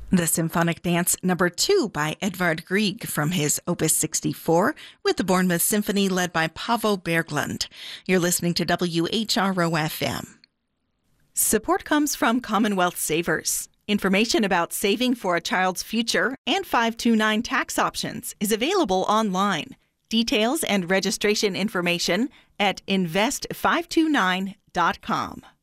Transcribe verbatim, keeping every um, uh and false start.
The Symphonic Dance number two by Edvard Grieg from his Opus sixty-four with the Bournemouth Symphony led by Paavo Berglund. You're listening to W H R O F M. Support comes from Commonwealth Savers. Information about saving for a child's future and five two nine tax options is available online. Details and registration information at invest five two nine dot com.